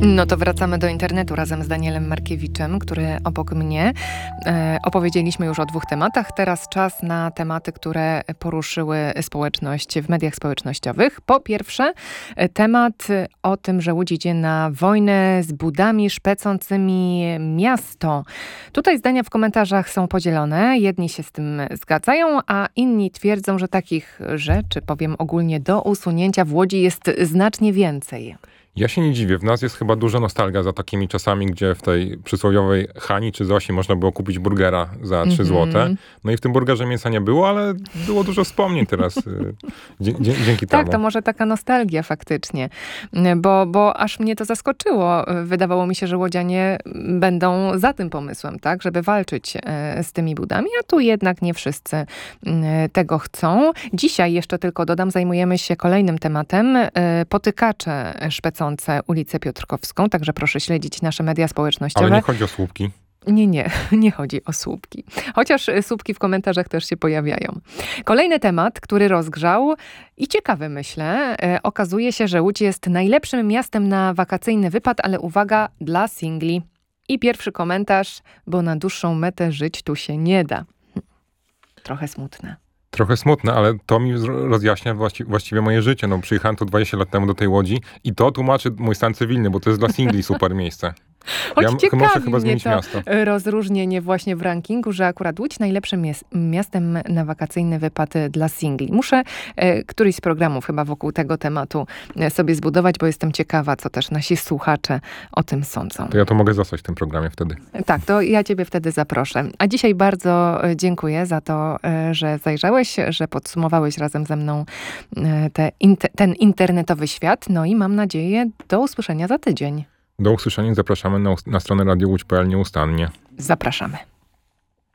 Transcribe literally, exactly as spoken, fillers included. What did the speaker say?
No to wracamy do internetu razem z Danielem Markiewiczem, który obok mnie. E, opowiedzieliśmy już o dwóch tematach. Teraz czas na tematy, które poruszyły społeczność w mediach społecznościowych. Po pierwsze, temat o tym, że Łódź idzie na wojnę z budami szpecącymi miasto. Tutaj zdania w komentarzach są podzielone. Jedni się z tym zgadzają, a inni twierdzą, że takich rzeczy, powiem ogólnie, do usunięcia w Łodzi jest znacznie więcej. Ja się nie dziwię. W nas jest chyba duża nostalgia za takimi czasami, gdzie w tej przysłowiowej Hani czy Zosi można było kupić burgera za trzy złote. No i w tym burgerze mięsa nie było, ale było dużo wspomnień teraz dzie- dzie- dzięki temu. Tak, to może taka nostalgia faktycznie, bo, bo aż mnie to zaskoczyło. Wydawało mi się, że łodzianie będą za tym pomysłem, tak, żeby walczyć z tymi budami, a tu jednak nie wszyscy tego chcą. Dzisiaj jeszcze tylko dodam, zajmujemy się kolejnym tematem. Potykacze szpecące ulicę Piotrkowską, także proszę śledzić nasze media społecznościowe. Ale nie chodzi o słupki. Nie, nie, nie chodzi o słupki. Chociaż słupki w komentarzach też się pojawiają. Kolejny temat, który rozgrzał i ciekawy, myślę. E, okazuje się, że Łódź jest najlepszym miastem na wakacyjny wypad, ale uwaga, dla singli. I pierwszy komentarz, bo na dłuższą metę żyć tu się nie da. Hm. Trochę smutne. Trochę smutne, ale to mi rozjaśnia właści- właściwie moje życie. No, przyjechałem tu dwadzieścia lat temu do tej Łodzi i to tłumaczy mój stan cywilny, bo to jest dla singli super miejsce. Choć Ja ciekawi muszę chyba mnie zmienić to miasto. rozróżnienie właśnie w rankingu, że akurat Łódź najlepszym jest miastem na wakacyjny wypad dla singli. Muszę e, któryś z programów chyba wokół tego tematu e, sobie zbudować, bo jestem ciekawa, co też nasi słuchacze o tym sądzą. To ja to mogę zostać w tym programie wtedy. Tak, to ja ciebie wtedy zaproszę. A dzisiaj bardzo dziękuję za to, e, że zajrzałeś, że podsumowałeś razem ze mną e, te, inter, ten internetowy świat. No i mam nadzieję do usłyszenia za tydzień. Do usłyszenia, zapraszamy na, na stronę radio łódź kropka p l nieustannie. Zapraszamy.